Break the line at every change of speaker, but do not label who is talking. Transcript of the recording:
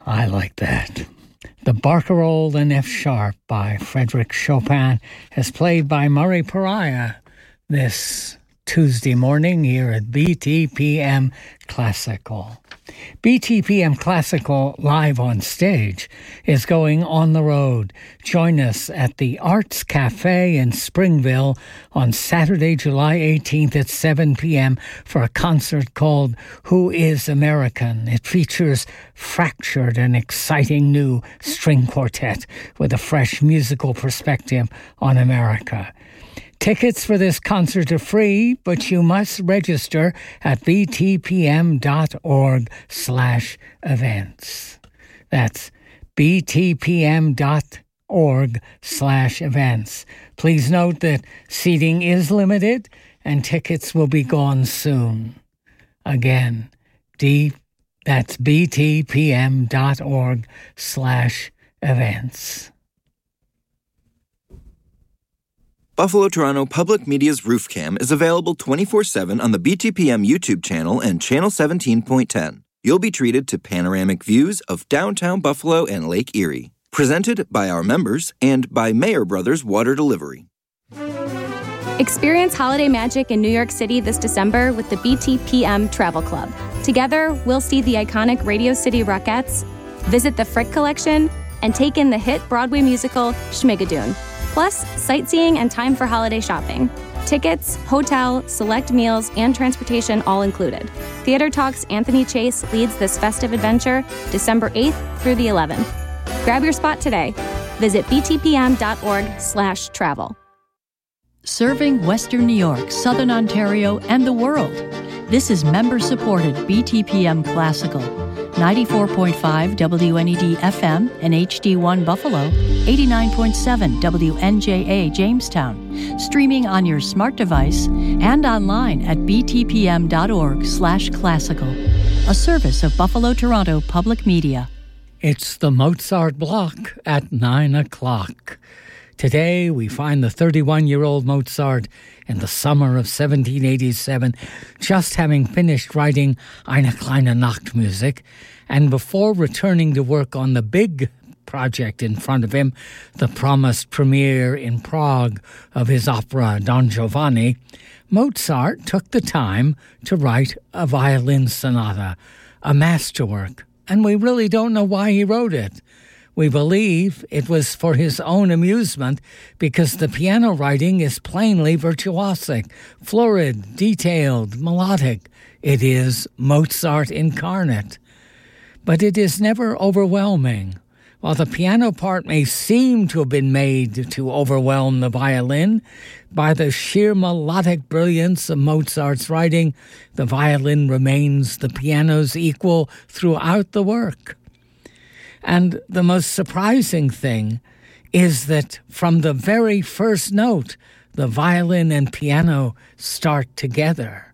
I like that. The Barcarolle in F sharp by Frédéric Chopin is played by Murray Pariah this Tuesday morning here at BTPM Classical. BTPM Classical Live on Stage is going on the road. Join us at the Arts Cafe in Springville on Saturday, July 18th at 7 p.m. for a concert called Who is American? It features fractured and exciting new string quartet with a fresh musical perspective on America. Tickets for this concert are free, but you must register at btpm.org/events. That's btpm.org/events. Please note that seating is limited and tickets will be gone soon. Again, that's btpm.org/events.
Buffalo Toronto Public Media's Roof Cam is available 24/7 on the BTPM YouTube channel and Channel 17.10. You'll be treated to panoramic views of downtown Buffalo and Lake Erie. Presented by our members and by Mayer Brothers Water Delivery.
Experience holiday magic in New York City this December with the BTPM Travel Club. Together, we'll see the iconic Radio City Rockettes, visit the Frick Collection, and take in the hit Broadway musical Schmigadoon. Plus, sightseeing and time for holiday shopping. Tickets, hotel, select meals, and transportation all included. Theater Talk's Anthony Chase leads this festive adventure December 8th through the 11th. Grab your spot today. Visit btpm.org/travel.
Serving Western New York, Southern Ontario, and the world. This is member-supported BTPM Classical. 94.5 WNED FM and HD1 Buffalo, 89.7 WNJA Jamestown, streaming on your smart device and online at btpm.org/classical, a service of Buffalo Toronto Public Media.
It's the Mozart Block at 9 o'clock. Today, we find the 31-year-old Mozart in the summer of 1787, just having finished writing Eine kleine Nachtmusik, and before returning to work on the big project in front of him, the promised premiere in Prague of his opera Don Giovanni, Mozart took the time to write a violin sonata, a masterwork, and we really don't know why he wrote it. We believe it was for his own amusement because the piano writing is plainly virtuosic, florid, detailed, melodic. It is Mozart incarnate. But it is never overwhelming. While the piano part may seem to have been made to overwhelm the violin, by the sheer melodic brilliance of Mozart's writing, the violin remains the piano's equal throughout the work. And the most surprising thing is that from the very first note, the violin and piano start together.